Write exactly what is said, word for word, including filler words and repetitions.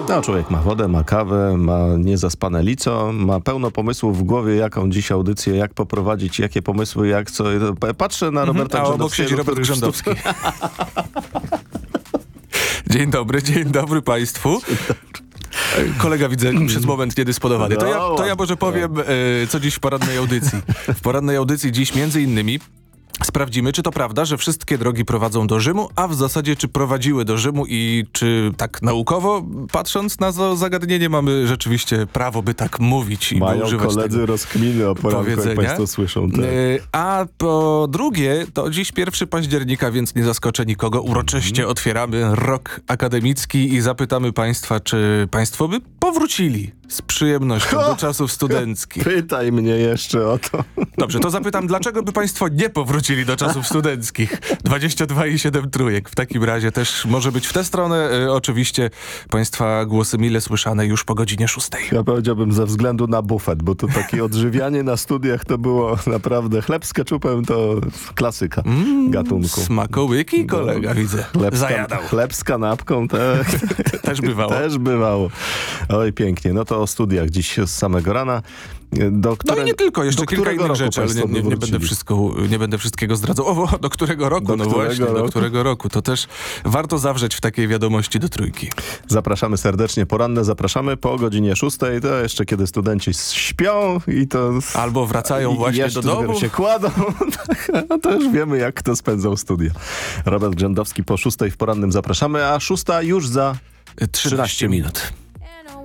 No, człowiek ma wodę, ma kawę, ma niezaspane lico, ma pełno pomysłów w głowie, jaką dziś audycję, jak poprowadzić, jakie pomysły, jak co. Patrzę na Roberta mhm, Grzędowskiego. A obok siedzi Robert Grzędowski. Dzień dobry, dzień dobry państwu. Kolega widzę przez moment niedysponowany. To ja, to ja może powiem, e, co dziś w porannej audycji. W porannej audycji dziś między innymi sprawdzimy, czy to prawda, że wszystkie drogi prowadzą do Rzymu, a w zasadzie czy prowadziły do Rzymu i czy tak naukowo, patrząc na to zagadnienie, mamy rzeczywiście prawo, by tak mówić i Mają używać koledzy tego rozkminy o poranku, jak państwo słyszą. Tak. A po drugie, to dziś pierwszego października, więc nie zaskoczę nikogo. Uroczyście mm. otwieramy rok akademicki i zapytamy państwa, czy państwo by powrócili z przyjemnością do czasów studenckich. Pytaj mnie jeszcze o to. Dobrze, to zapytam, dlaczego by państwo nie powrócili do czasów studenckich? dwadzieścia dwa i siedem trójek. W takim razie też może być w tę stronę. E, oczywiście państwa głosy mile słyszane już po godzinie szóstej. Ja powiedziałbym ze względu na bufet, bo tu takie odżywianie na studiach to było naprawdę chleb z keczupem, to klasyka mm, gatunku. Smakołyki, kolega, no, widzę. Chleb z, Zajadał. Chleb z kanapką, tak. Też bywało. Też bywało. Oj, pięknie. No to o studiach dziś z samego rana. Do które, no i nie tylko, jeszcze kilka innych rzeczy, ale nie, nie, nie, będę wszystko, nie będę wszystkiego zdradzał. O, do którego roku? Do no którego właśnie, roku? do którego roku. To też warto zawrzeć w takiej wiadomości do trójki. Zapraszamy serdecznie, poranne zapraszamy po godzinie szóstej, to jeszcze kiedy studenci śpią i to... Albo wracają właśnie do domu. się kładą, no to już wiemy, jak kto spędzał studia. Robert Grzędowski po szóstej w porannym zapraszamy, a szósta już za trzynaście minut.